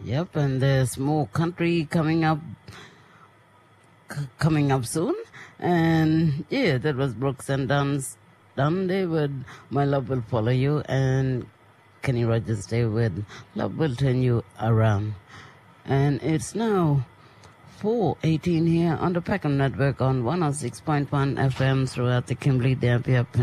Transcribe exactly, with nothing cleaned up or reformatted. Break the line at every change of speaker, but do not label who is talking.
Yep, and there's more country coming up c- coming up soon. And yeah, that was Brooks and Dunn's Dunn. They would My Love Will Follow You, and Kenny Rogers Day with Love Will Turn You Around. And it's now four eighteen here on the Peckham Network on one oh six point one F M throughout the Kimberley Dampier